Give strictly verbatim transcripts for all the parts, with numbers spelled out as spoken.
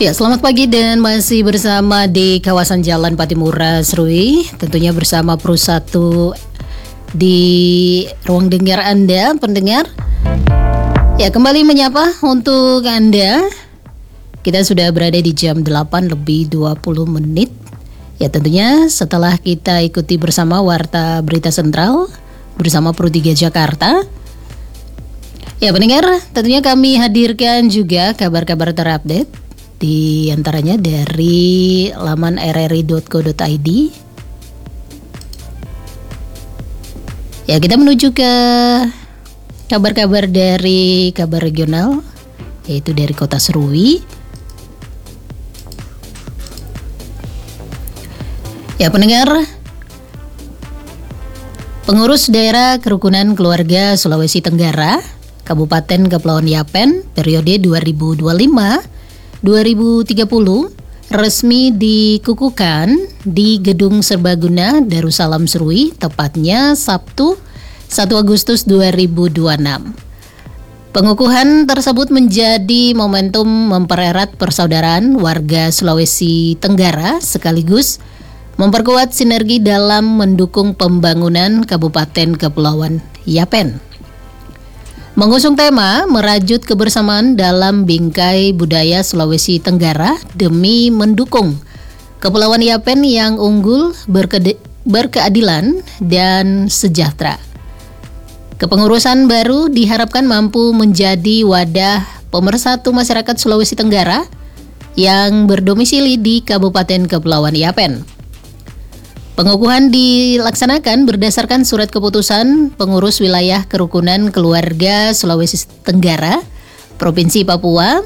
Ya, selamat pagi dan masih bersama di kawasan Jalan Patimura Serui, tentunya bersama Pro satu di ruang dengar Anda, pendengar. Ya, kembali menyapa untuk Anda. Kita sudah berada di jam delapan lebih dua puluh menit. Ya, tentunya setelah kita ikuti bersama Warta Berita Sentral bersama Pro tiga Jakarta. Ya, pendengar, tentunya kami hadirkan juga kabar-kabar terupdate, di antaranya dari laman r r i dot co dot i d. Ya, kita menuju ke kabar-kabar dari kabar regional, yaitu dari Kota Serui. Ya, pendengar, pengurus daerah Kerukunan Keluarga Sulawesi Tenggara, Kabupaten Kepulauan Yapen, periode dua ribu dua puluh lima dua ribu tiga puluh resmi dikukuhkan di Gedung Serbaguna Darussalam Serui, tepatnya Sabtu satu Agustus dua ribu dua puluh enam. Pengukuhan tersebut menjadi momentum mempererat persaudaraan warga Sulawesi Tenggara sekaligus memperkuat sinergi dalam mendukung pembangunan Kabupaten Kepulauan Yapen. Mengusung tema merajut kebersamaan dalam bingkai budaya Sulawesi Tenggara demi mendukung Kepulauan Yapen yang unggul, berkede- berkeadilan, dan sejahtera. Kepengurusan baru diharapkan mampu menjadi wadah pemersatu masyarakat Sulawesi Tenggara yang berdomisili di Kabupaten Kepulauan Yapen. Pengukuhan dilaksanakan berdasarkan surat keputusan pengurus wilayah Kerukunan Keluarga Sulawesi Tenggara, Provinsi Papua,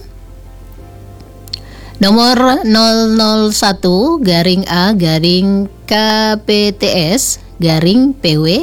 nomor nol nol satu garing A garing K P T S garing P W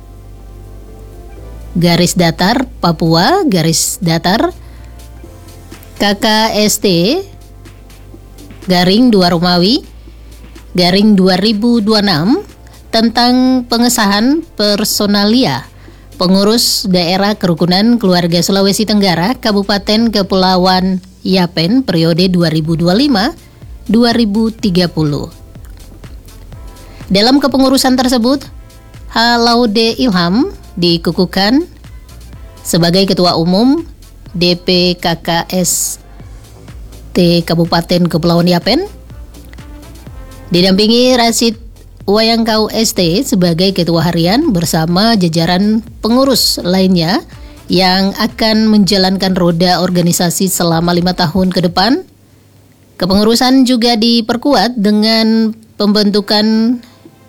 garis datar Papua garis datar K K S T garing dua Romawi garing dua ribu dua puluh enam tentang pengesahan personalia pengurus daerah Kerukunan Keluarga Sulawesi Tenggara Kabupaten Kepulauan Yapen periode dua ribu dua puluh lima dua ribu tiga puluh. Dalam kepengurusan tersebut, H. Laude Ilham dikukuhkan sebagai Ketua Umum D P K K S T Kabupaten Kepulauan Yapen, didampingi Rashid Wayangkau S T sebagai Ketua Harian bersama jajaran pengurus lainnya yang akan menjalankan roda organisasi selama lima tahun ke depan. Kepengurusan juga diperkuat dengan pembentukan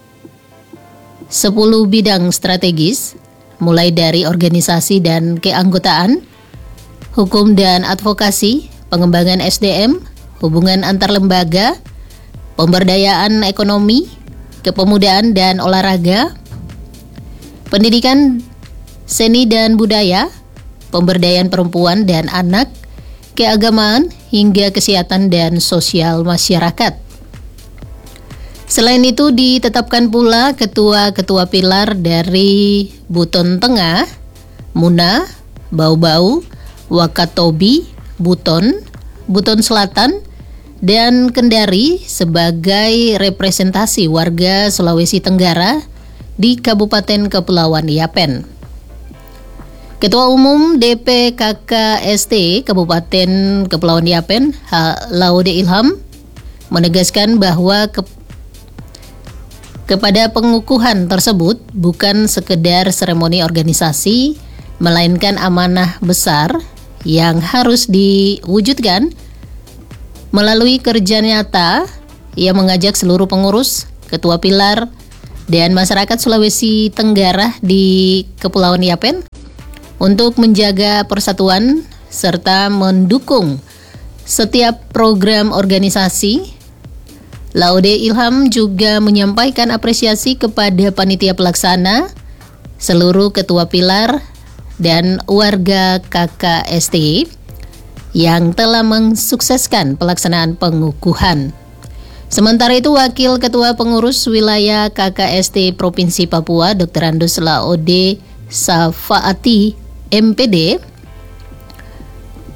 sepuluh bidang strategis, mulai dari organisasi dan keanggotaan, hukum dan advokasi, pengembangan S D M, hubungan antar lembaga, pemberdayaan ekonomi, kepemudaan dan olahraga, pendidikan seni dan budaya, pemberdayaan perempuan dan anak, keagamaan, hingga kesehatan dan sosial masyarakat. Selain itu ditetapkan pula ketua-ketua pilar dari Buton Tengah, Muna, Bau-Bau, Wakatobi, Buton, Buton Selatan, dan Kendari sebagai representasi warga Sulawesi Tenggara di Kabupaten Kepulauan Yapen. Ketua Umum D P K K S T Kabupaten Kepulauan Yapen, H. Laude Ilham, menegaskan bahwa ke- kepada pengukuhan tersebut bukan sekedar seremoni organisasi, melainkan amanah besar yang harus diwujudkan melalui kerja nyata. Ia mengajak seluruh pengurus, ketua pilar, dan masyarakat Sulawesi Tenggara di Kepulauan Yapen untuk menjaga persatuan serta mendukung setiap program organisasi. Laude Ilham juga menyampaikan apresiasi kepada panitia pelaksana, seluruh ketua pilar, dan warga K K S T yang telah mensukseskan pelaksanaan pengukuhan. Sementara itu, Wakil Ketua Pengurus Wilayah K K S T Provinsi Papua, Doktor Andus Laude Safaati, M P D,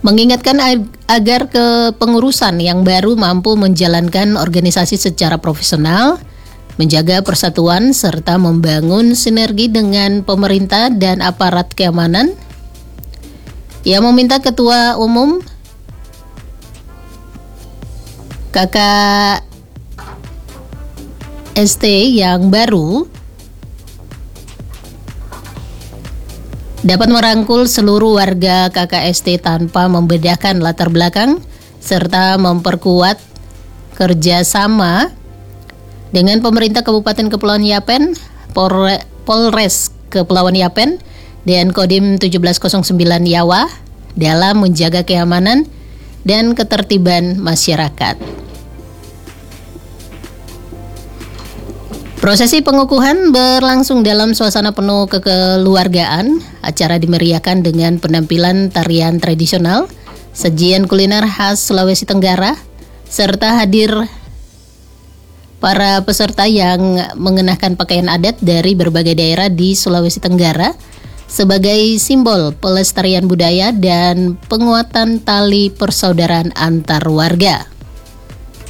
mengingatkan ag- agar kepengurusan yang baru mampu menjalankan organisasi secara profesional, menjaga persatuan, serta membangun sinergi dengan pemerintah dan aparat keamanan. Ia meminta Ketua Umum K K S T yang baru dapat merangkul seluruh warga K K S T tanpa membedakan latar belakang, serta memperkuat kerjasama dengan pemerintah Kabupaten Kepulauan Yapen, Polre, Polres Kepulauan Yapen, dan Kodim tujuh belas nol sembilan Yawa dalam menjaga keamanan dan ketertiban masyarakat. Prosesi pengukuhan berlangsung dalam suasana penuh kekeluargaan. Acara dimeriahkan dengan penampilan tarian tradisional, sajian kuliner khas Sulawesi Tenggara, serta hadir para peserta yang mengenakan pakaian adat dari berbagai daerah di Sulawesi Tenggara sebagai simbol pelestarian budaya dan penguatan tali persaudaraan antar warga.